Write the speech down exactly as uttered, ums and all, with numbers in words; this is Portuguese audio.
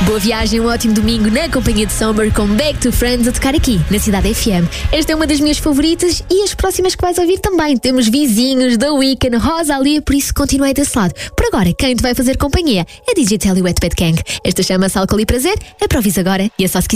Boa viagem, um ótimo domingo na companhia de Somber com Back to Friends a tocar aqui na Cidade F M. Esta é uma das minhas favoritas e as próximas que vais ouvir também. Temos Vizinhos, The Weeknd, Rosalia, por isso continuei desse lado. Por agora, quem te vai fazer companhia é D J Telly Wet Bad Gang. Esta chama-se Álcool e Prazer, é para ouvir agora e é só se